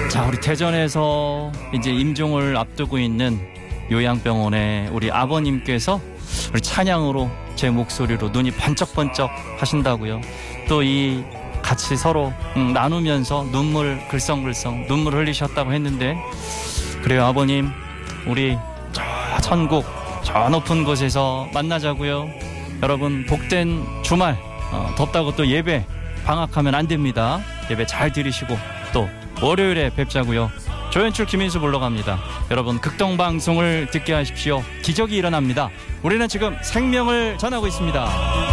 자, 우리 대전에서 이제 임종을 앞두고 있는 요양병원에 우리 아버님께서 우리 찬양으로 제 목소리로 눈이 번쩍번쩍 하신다고요. 또 이 같이 서로 나누면서 눈물 글썽글썽 눈물 흘리셨다고 했는데, 그래요 아버님, 우리 저 천국 저 높은 곳에서 만나자고요. 여러분 복된 주말, 덥다고 또 예배 방학하면 안 됩니다. 예배 잘 드리시고 또 월요일에 뵙자고요. 조연출 김인수 불러갑니다. 여러분 극동방송을 듣게 하십시오. 기적이 일어납니다. 우리는 지금 생명을 전하고 있습니다.